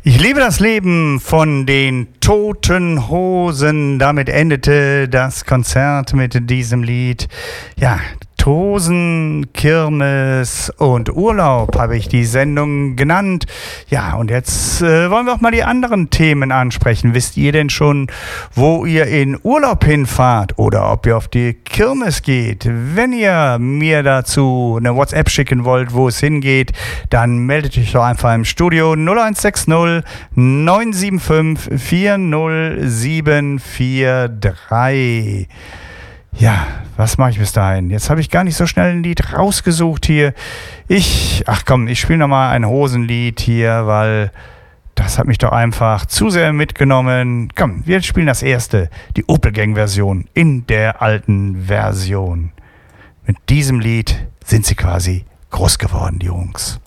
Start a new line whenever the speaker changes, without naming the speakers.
Ich liebe das Leben von den Toten Hosen. Damit endete das Konzert mit diesem Lied. Ja, Tosen, Kirmes und Urlaub habe ich die Sendung genannt. Ja, und jetzt wollen wir auch mal die anderen Themen ansprechen. Wisst ihr denn schon, wo ihr in Urlaub hinfahrt oder ob ihr auf die Kirmes geht? Wenn ihr mir dazu eine WhatsApp schicken wollt, wo es hingeht, dann meldet euch doch einfach im Studio 0160 975 40743. Ja, was mache ich bis dahin? Jetzt habe ich gar nicht so schnell ein Lied rausgesucht hier. Ich spiele nochmal ein Hosenlied hier, weil das hat mich doch einfach zu sehr mitgenommen. Komm, wir spielen das erste, die Opel Gang Version in der alten Version. Mit diesem Lied sind sie quasi groß geworden, die Jungs.